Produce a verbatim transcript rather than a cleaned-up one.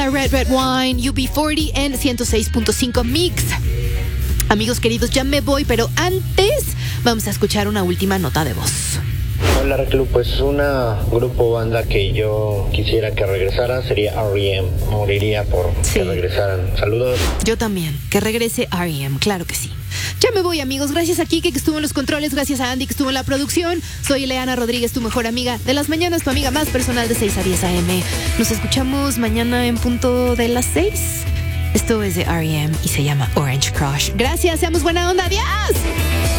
Red Red Wine, U B cuarenta en ciento seis punto cinco Mix. Amigos queridos, ya me voy, pero antes vamos a escuchar una última nota de voz. Hola Reclu, pues una grupo banda que yo quisiera que regresara sería R E M. Moriría por Sí. que regresaran. Saludos. Yo también, que regrese R E M, claro que sí. Ya me voy, amigos. Gracias a Kike, que estuvo en los controles. Gracias a Andy, que estuvo en la producción. Soy Ileana Rodríguez, tu mejor amiga de las mañanas, tu amiga más personal de seis a diez a eme. Nos escuchamos mañana en punto de las seis. Esto es de R E M y se llama Orange Crush. Gracias, seamos buena onda. ¡Adiós!